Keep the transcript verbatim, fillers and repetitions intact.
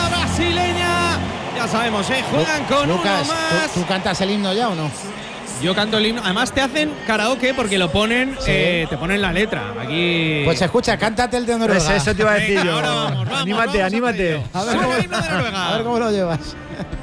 Liga brasileña. Ya sabemos, ¿eh? Juegan con Lucas, uno más. ¿tú, ¿tú cantas el himno ya o no? Yo canto el himno. Además te hacen karaoke porque lo ponen, sí. eh, te ponen la letra. Aquí. Pues escucha, cántate el de Noruega. Pues eso te iba a decir Venga, yo. ahora vamos, vamos, anímate, vamos anímate. a, a ver cómo, el himno de Noruega. A ver cómo lo llevas.